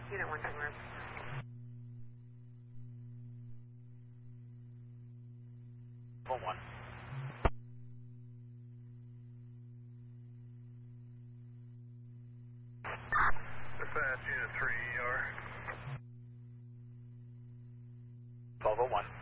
Unit 1 Denver. 1-1. Dispatch, Unit 3 ER. 1201.